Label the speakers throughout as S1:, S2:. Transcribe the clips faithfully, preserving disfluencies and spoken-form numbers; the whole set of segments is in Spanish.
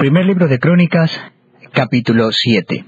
S1: Primer libro de Crónicas, capítulo siete.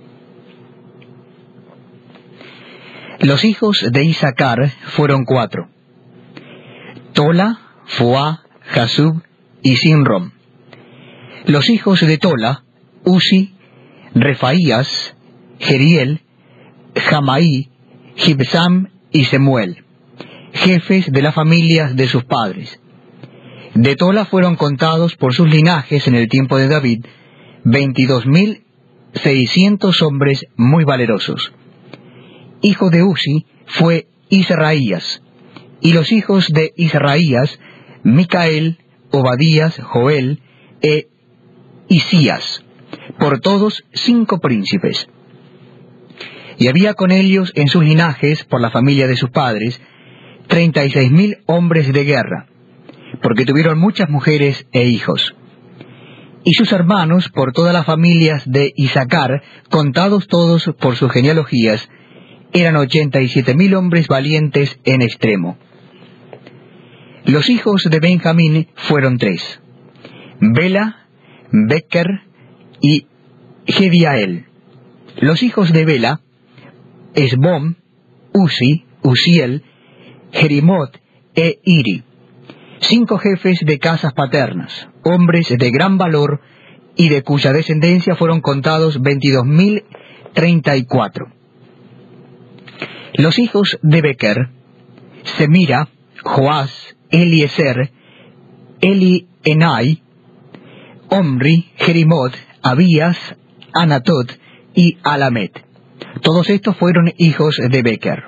S1: Los hijos de Isaacar fueron cuatro: Tola, Fuá, Jasub y Sinrom. Los hijos de Tola: Uzi, Refaías, Jeriel, Jamaí, Gibsam y Semuel, jefes de las familias de sus padres. De Tola fueron contados por sus linajes en el tiempo de David veintidós mil seiscientos hombres muy valerosos. Hijo de Uzi fue Israías, y los hijos de Israías, Micael, Obadías, Joel e Isías, por todos cinco príncipes. Y había con ellos en sus linajes, por la familia de sus padres, treinta y seis mil hombres de guerra, porque tuvieron muchas mujeres e hijos. Y sus hermanos, por todas las familias de Isaacar, contados todos por sus genealogías, eran ochenta y siete mil hombres valientes en extremo. Los hijos de Benjamín fueron tres: Bela, Becher y Jediael. Los hijos de Bela: Esbom, Uzi, Uziel, Jerimot e Iri. Cinco jefes de casas paternas, hombres de gran valor, y de cuya descendencia fueron contados veintidós mil treinta y cuatro. Los hijos de Becher: Semira, Joás, Eliezer, Eli-Enai, Omri, Jerimot, Abías, Anatot y Alamet. Todos estos fueron hijos de Becher.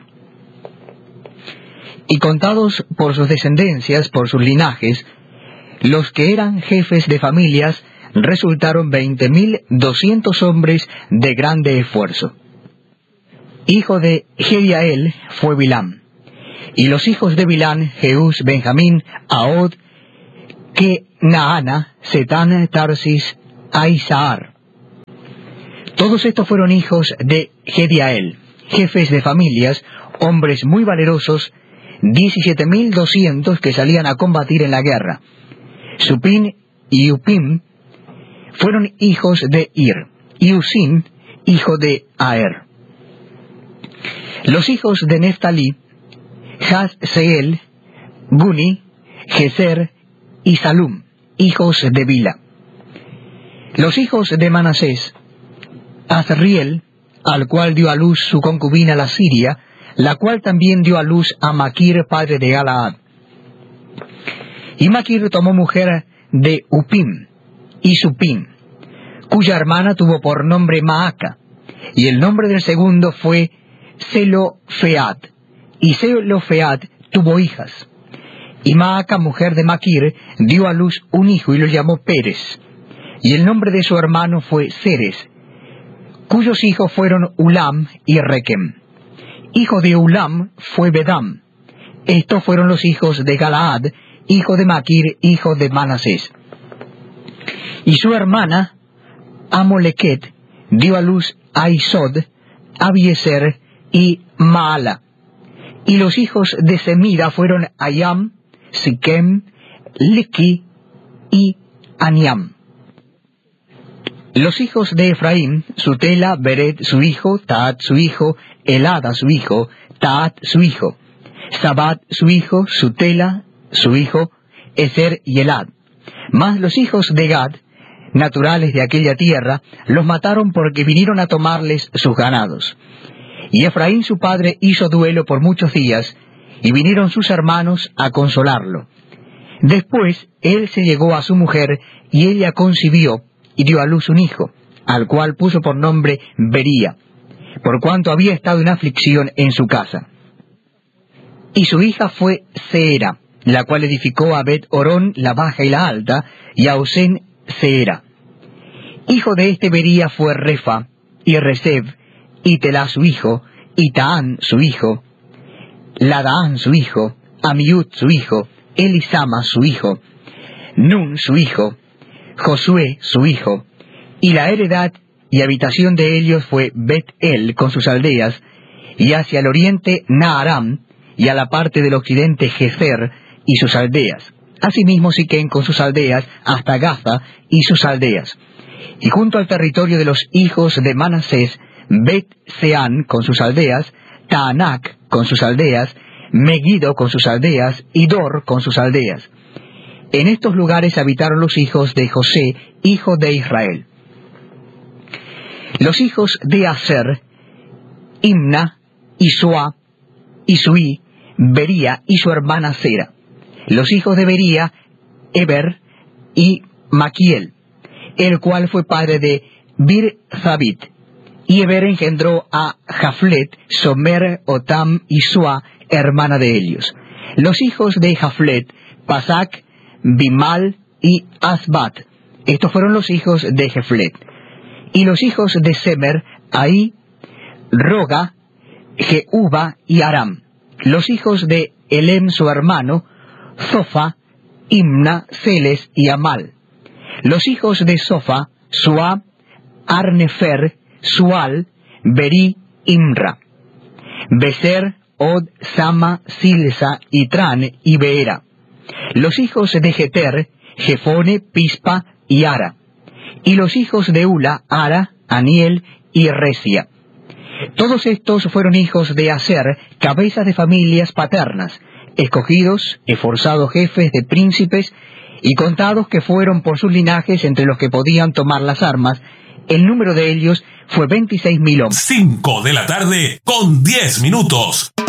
S1: Y contados por sus descendencias, por sus linajes, los que eran jefes de familias resultaron veinte mil doscientos hombres de grande esfuerzo. Hijo de Jediael fue Bilán. Y los hijos de Bilán: Jeús, Benjamín, Ahod, Kenaana, Setán, Tarsis, Aizahar. Todos estos fueron hijos de Jediael, jefes de familias, hombres muy valerosos, diecisiete mil doscientos que salían a combatir en la guerra. Supim y Upim fueron hijos de Ir, y Usim, hijo de Aer. Los hijos de Neftalí: Jazseel, Guni, Geser y Salum, hijos de Bila. Los hijos de Manasés: Azriel, al cual dio a luz su concubina la Siria, la cual también dio a luz a Maquir, padre de Galaad. Y Maquir tomó mujer de Upim y Supim, cuya hermana tuvo por nombre Maaca, y el nombre del segundo fue Zelofead, y Zelofead tuvo hijas. Y Maaca, mujer de Maquir, dio a luz un hijo y lo llamó Pérez, y el nombre de su hermano fue Ceres, cuyos hijos fueron Ulam y Rekem. Hijo de Ulam fue Bedam. Estos fueron los hijos de Galaad, hijo de Maquir, hijo de Manasés. Y su hermana, Amoleket, dio a luz a Isod, Abiezer y Maala. Y los hijos de Semida fueron Ayam, Siquem, Liki y Aniam. Los hijos de Efraín: Sutela, Bered su hijo, Taat su hijo, Elada su hijo, Taat su hijo, Sabat su hijo, Sutela su hijo, Ezer y Elad. Mas los hijos de Gad, naturales de aquella tierra, los mataron porque vinieron a tomarles sus ganados. Y Efraín su padre hizo duelo por muchos días, y vinieron sus hermanos a consolarlo. Después él se llegó a su mujer, y ella concibió, y dio a luz un hijo, al cual puso por nombre Bería, por cuanto había estado en aflicción en su casa. Y su hija fue Seera, la cual edificó a Bet-Orón la baja y la alta, y a Osén Seera. Hijo de este Bería fue Refa, y Reseb, y Telá su hijo, y Taán su hijo, Ladaán su hijo, Amiud su hijo, Elisama su hijo, Nun su hijo, Josué su hijo, y la heredad y habitación de ellos fue Bet-El con sus aldeas, y hacia el oriente Naaram, y a la parte del occidente Gezer y sus aldeas, Asimismo Siquén con sus aldeas, hasta Gaza y sus aldeas. Y junto al territorio de los hijos de Manasés, Bet-Seán con sus aldeas, Taanac con sus aldeas, Megiddo con sus aldeas, y Dor con sus aldeas. En estos lugares habitaron los hijos de José, hijo de Israel. Los hijos de Aser, Imna, Isua, Isuí, Bería y su hermana Sera. Los hijos de Bería, Eber y Maquiel, el cual fue padre de Bir-Zabit. Y Eber engendró a Jaflet, Somer, Otam y Sua, hermana de Helios. Los hijos de Jaflet, Pasac, Bimal y Asbat. Estos fueron los hijos de Jaflet. Y los hijos de Semer, Ahí, Roga, Jehuba y Aram. Los hijos de Elem su hermano, Zofa, Imna, Celes y Amal. Los hijos de Zofa, Sua, Arnefer, Sual, Beri, Imra. Beser, Od, Sama, Silsa, Itran y Beera. Los hijos de Jeter, Jefone, Pispa y Ara. Y los hijos de Ula, Ara, Aniel y Resia. Todos estos fueron hijos de Aser, cabezas de familias paternas, escogidos, esforzados jefes de príncipes, y contados que fueron por sus linajes entre los que podían tomar las armas. El número de ellos fue veintiséis mil hombres.
S2: Cinco de la tarde con diez minutos.